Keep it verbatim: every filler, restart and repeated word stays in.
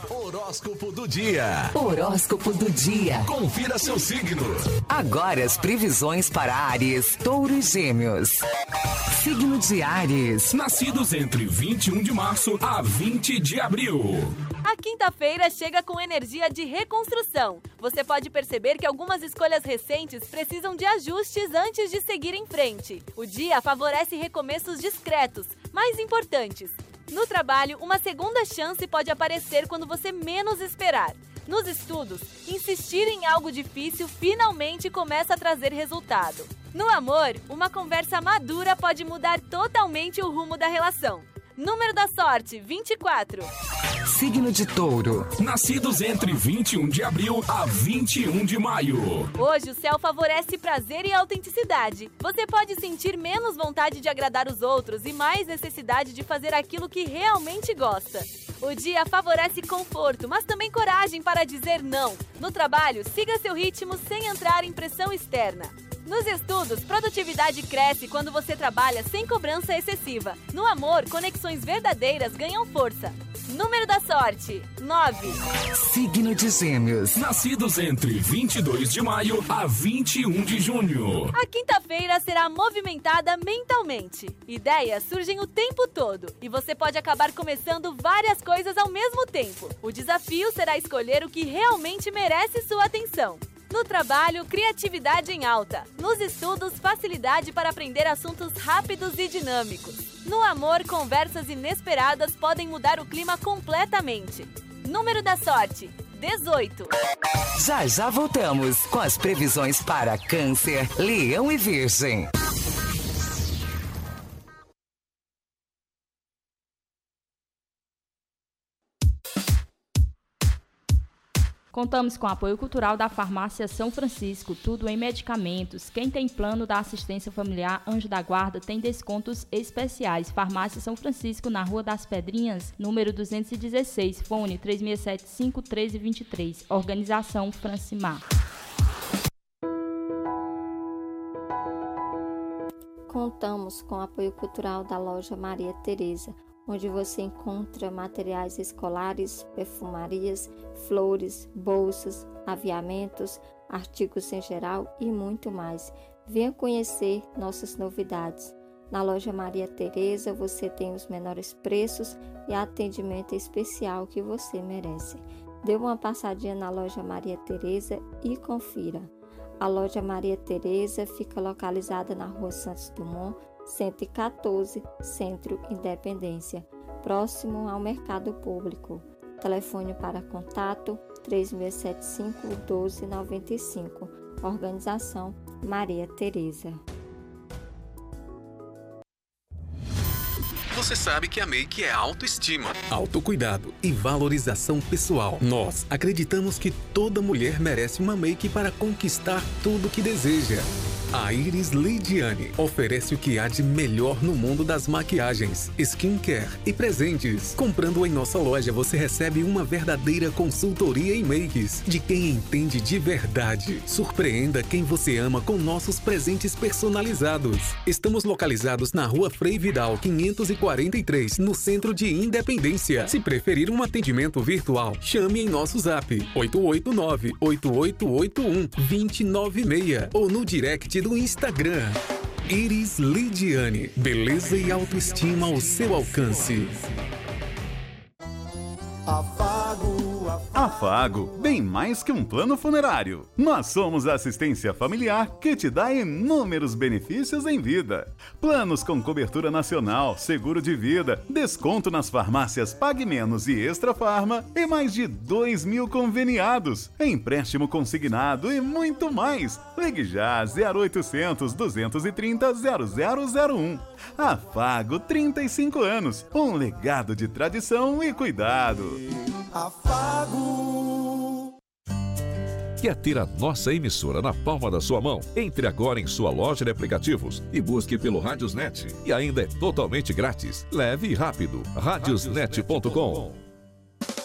Horóscopo do dia. Horóscopo do dia. Confira seu signo. Agora as previsões para Áries, Touro e Gêmeos. Signo de Áries. Nascidos entre vinte e um de março a vinte de abril. A quinta-feira chega com energia de reconstrução. Você pode perceber que algumas escolhas recentes precisam de ajustes antes de seguir em frente. O dia favorece recomeços discretos, mas importantes. No trabalho, uma segunda chance pode aparecer quando você menos esperar. Nos estudos, insistir em algo difícil finalmente começa a trazer resultado. No amor, uma conversa madura pode mudar totalmente o rumo da relação. Número da sorte, vinte e quatro. Signo de Touro. Nascidos entre vinte e um de abril a vinte e um de maio. Hoje o céu favorece prazer e autenticidade. Você pode sentir menos vontade de agradar os outros e mais necessidade de fazer aquilo que realmente gosta. O dia favorece conforto, mas também coragem para dizer não. No trabalho, siga seu ritmo sem entrar em pressão externa. Nos estudos, produtividade cresce quando você trabalha sem cobrança excessiva. No amor, conexões verdadeiras ganham força. Número da sorte, nove. Signo de Gêmeos. Nascidos entre vinte e dois de maio a vinte e um de junho. A quinta-feira será movimentada mentalmente. Ideias surgem o tempo todo e você pode acabar começando várias coisas ao mesmo tempo. O desafio será escolher o que realmente merece sua atenção. No trabalho, criatividade em alta. Nos estudos, facilidade para aprender assuntos rápidos e dinâmicos. No amor, conversas inesperadas podem mudar o clima completamente. Número da sorte, dezoito. Já já voltamos com as previsões para Câncer, Leão e Virgem. Contamos com o apoio cultural da Farmácia São Francisco, tudo em medicamentos. Quem tem plano da assistência familiar Anjo da Guarda tem descontos especiais. Farmácia São Francisco, na Rua das Pedrinhas, número duzentos e dezesseis, fone três seis sete cinco um três dois três. Organização Francimar. Contamos com o apoio cultural da loja Maria Tereza, onde você encontra materiais escolares, perfumarias, flores, bolsas, aviamentos, artigos em geral e muito mais. Venha conhecer nossas novidades. Na loja Maria Tereza você tem os menores preços e atendimento especial que você merece. Dê uma passadinha na loja Maria Tereza e confira. A loja Maria Tereza fica localizada na Rua Santos Dumont, cento e quatorze, Centro Independência, próximo ao Mercado Público. Telefone para contato três seis sete cinco um dois nove cinco. Organização Maria Tereza. Você sabe que a Make é autoestima, autocuidado e valorização pessoal. Nós acreditamos que toda mulher merece uma Make para conquistar tudo que deseja. A Iris Lidiane oferece o que há de melhor no mundo das maquiagens, skincare e presentes. Comprando em nossa loja, você recebe uma verdadeira consultoria em makes, de quem entende de verdade. Surpreenda quem você ama com nossos presentes personalizados. Estamos localizados na Rua Frei Vidal, quinhentos e quarenta e três, no centro de Independência. Se preferir um atendimento virtual, chame em nosso zap oito oito nove, oito oito oito um, dois nove seis ou no direct do Instagram. Iris Lidiane, beleza e autoestima ao seu alcance. Afago, afago. Afago, bem mais que um plano funerário. Nós somos a assistência familiar que te dá inúmeros benefícios em vida. Planos com cobertura nacional, seguro de vida, desconto nas farmácias Pague Menos e Extra Farma e mais de dois mil conveniados, empréstimo consignado e muito mais. Ligue já zero oitocentos, duzentos e trinta, zero zero zero um. Afago, trinta e cinco anos, um legado de tradição e cuidado. Afago. Quer ter a nossa emissora na palma da sua mão? Entre agora em sua loja de aplicativos e busque pelo Radiosnet. E ainda é totalmente grátis. Leve e rápido. radiosnet ponto com.